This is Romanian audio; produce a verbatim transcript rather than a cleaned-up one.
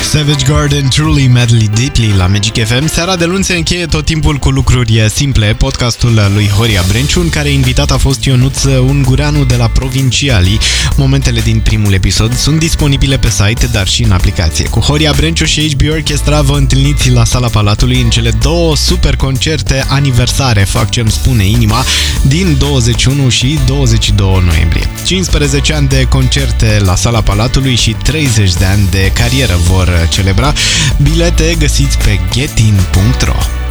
Savage Garden, Truly Madly Deeply la Magic F M. Seara de luni se încheie tot timpul cu lucruri simple. Podcastul lui Horia Brenciu, în care invitat a fost Ionuț Ungureanu de la Provinciali. Momentele din primul episod sunt disponibile pe site, dar și în aplicație. Cu Horia Brenciu și H B Orchestra vă întâlniți la Sala Palatului în cele două super concerte aniversare, fac ce-mi spune inima, din douăzeci și unu și douăzeci și doi noiembrie. cincisprezece ani de concerte la Sala Palatului și treizeci de ani de carieră vor celebra. Bilete găsiți pe getin punct ro.